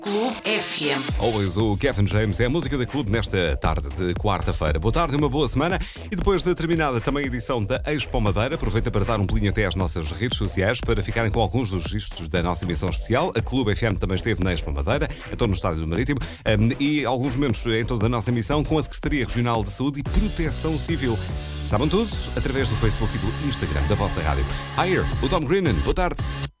Clube FM. Always o Kevin James é a música da Clube nesta tarde de quarta-feira. Boa tarde, uma boa semana. E depois de terminada também a edição da Expo Madeira, aproveita para dar um pulinho até às nossas redes sociais para ficarem com alguns dos registros da nossa emissão especial. A Clube FM também esteve na Expo Madeira, então no Estádio do Marítimo, e alguns momentos em toda a nossa emissão com a Secretaria Regional de Saúde e Proteção Civil. Sabem tudo através do Facebook e do Instagram da vossa rádio. Here, o Tom Greenan. Boa tarde.